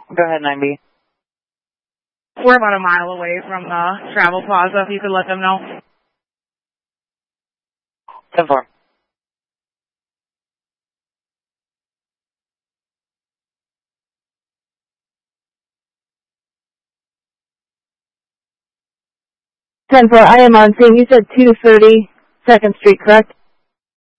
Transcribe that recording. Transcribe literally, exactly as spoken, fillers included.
Go ahead, nine B. We're about a mile away from the Travel Plaza, if you could let them know. ten four. ten four, I am on scene. You said two thirty second Street, correct?